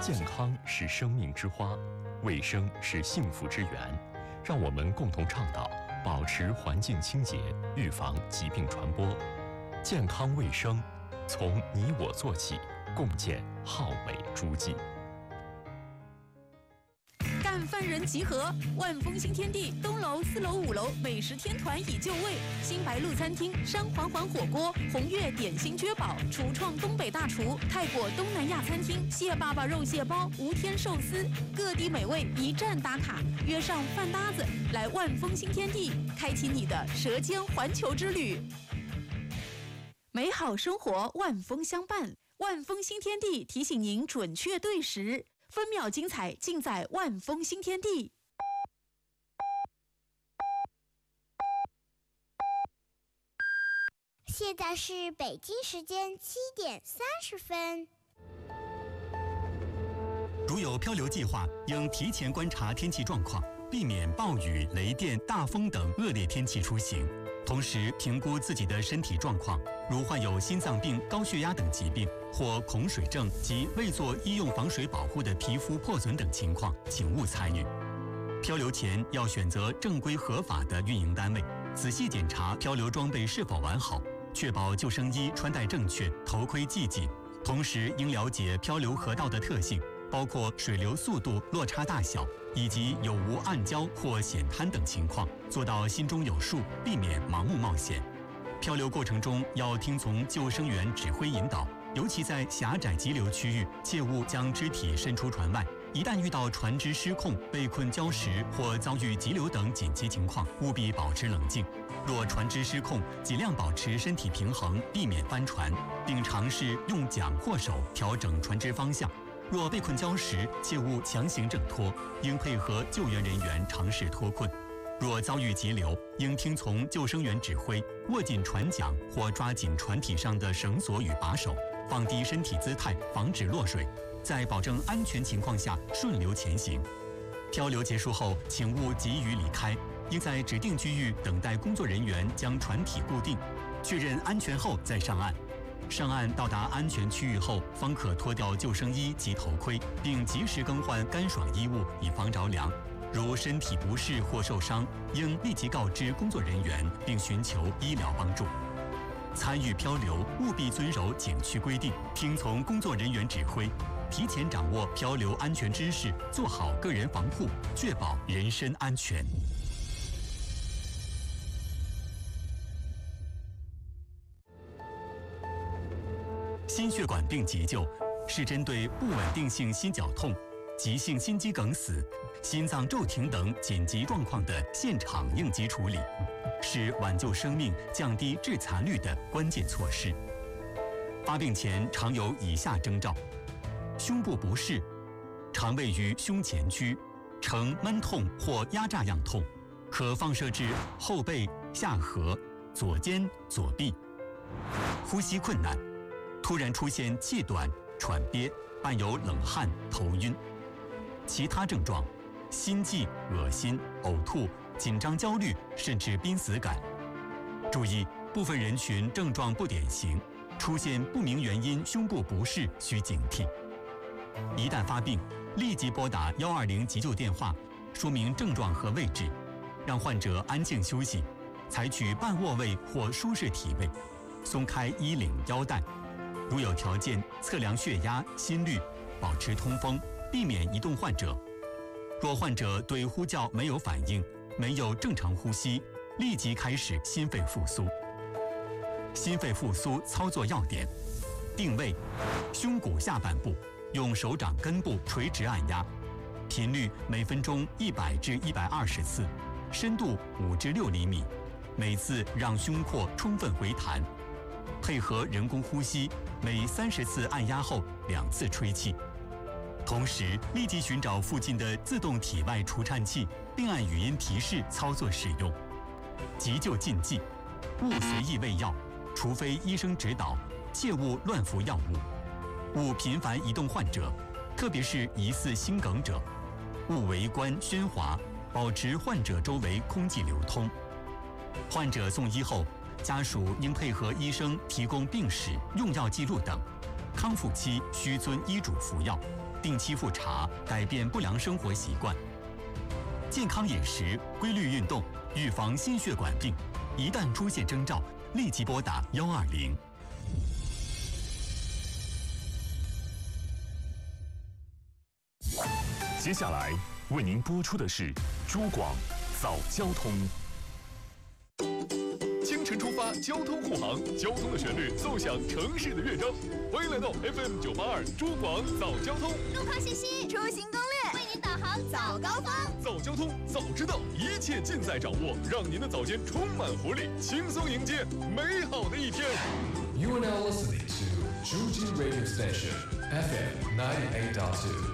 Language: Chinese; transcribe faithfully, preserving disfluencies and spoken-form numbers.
健康是生命之花，卫生是幸福之源。让我们共同倡导，保持环境清洁，预防疾病传播。健康卫生，从你我做起，共建浩美诸暨。 干饭人集合！万丰新天地东楼、四楼、五楼美食天团已就位，新白鹿餐厅、山环环火锅、红月点心绝宝、厨创东北大厨、泰国东南亚餐厅、蟹爸爸肉蟹包、无天寿司，各地美味一站打卡，约上饭搭子，来万丰新天地，开启你的舌尖环球之旅。美好生活，万丰相伴。万丰新天地提醒您准确对时。分秒精彩，尽在万丰新天地。 现在是北京时间七点三十分。 如有漂流计划，应提前观察天气状况，避免暴雨、雷电、大风等恶劣天气出行。同时评估自己的身体状况，如患有心脏病、高血压等疾病，或恐水症及未做医用防水保护的皮肤破损等情况，请勿参与。漂流前要选择正规合法的运营单位，仔细检查漂流装备是否完好，确保救生衣穿戴正确，头盔系紧。同时应了解漂流河道的特性，包括水流速度、落差大小，以及有无暗礁或险滩等情况，做到心中有数，避免盲目冒险。漂流过程中要听从救生员指挥引导，尤其在狭窄急流区域，切勿将肢体伸出船外。一旦遇到船只失控、被困礁石或遭遇急流等紧急情况，务必保持冷静。若船只失控，尽量保持身体平衡，避免翻船，并尝试用桨或手调整船只方向。若被困礁石，切勿强行挣脱，应配合救援人员尝试脱困。若遭遇急流，应听从救生员指挥，握紧船桨或抓紧船体上的绳索与把手，放低身体姿态，防止落水，在保证安全情况下顺流前行。漂流结束后，请勿急于离开，应在指定区域等待工作人员将船体固定，确认安全后再上岸。上岸到达安全区域后，方可脱掉救生衣及头盔，并及时更换干爽衣物，以防着凉。如身体不适或受伤，应立即告知工作人员，并寻求医疗帮助。参与漂流务必遵守景区规定，听从工作人员指挥，提前掌握漂流安全知识，做好个人防护，确保人身安全。心血管病急救是针对不稳定性心绞痛、急性心肌梗死、心脏骤停等紧急状况的现场应急处理，是挽救生命、降低致残率的关键措施。发病前常有以下征兆：胸部不适，常位于胸前区，呈闷痛或压榨样痛，可放射至后背、下颌、左肩、左臂；呼吸困难，突然出现气短、喘憋，伴有冷汗、头晕。其他症状：心悸、恶心、呕吐、紧张、焦虑，甚至濒死感。注意，部分人群症状不典型，出现不明原因胸部不适需警惕。一旦发病，立即拨打一二零急救电话，说明症状和位置，让患者安静休息，采取半卧位或舒适体位，松开衣领腰带。如有条件，测量血压、心率，保持通风，避免移动患者。若患者对呼叫没有反应，没有正常呼吸，立即开始心肺复苏。心肺复苏操作要点：定位，胸骨下半部，用手掌根部垂直按压，频率每分钟一百至一百二十次，深度五至六厘米，每次让胸廓充分回弹。配合人工呼吸，每三十次按压后两次吹气。同时立即寻找附近的自动体外除颤器，并按语音提示操作使用。急救禁忌：勿随意喂药，除非医生指导，切勿乱服药物；勿频繁移动患者，特别是疑似心梗者；勿围观喧哗，保持患者周围空气流通。患者送医后，家属应配合医生提供病史、用药记录等，康复期需遵医嘱服药， 定期复查，改变不良生活习惯。健康饮食、规律运动，预防心血管病。一旦出现征兆，立即拨打幺二零。 接下来为您播出的是珠广早交通。清晨出发，交通护航，交通的旋律奏响城市的乐章。欢迎来到 F M 九八二珠广早交通。 路况信息、出行攻略，为您导航早高峰。 早交通，早知道，一切尽在掌握，让您的早间充满活力，轻松迎接美好的一天。 You are now listening to Zhuji Radio Station F M ninety-eight point two.